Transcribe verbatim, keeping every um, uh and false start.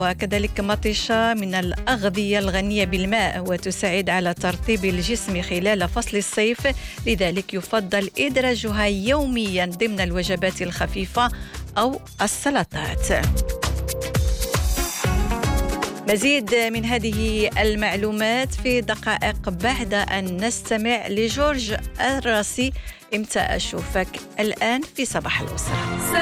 وكذلك مطيشة من الأغذية الغنية بالماء وتساعد على ترطيب الجسم خلال فصل الصيف، لذلك يفضل إدراجها يوميا ضمن الوجبات الخفيفة أو السلطات. مزيد من هذه المعلومات في دقائق بعد أن نستمع لجورج الراسي. إمتى أشوفك الآن في صباح الأسرة.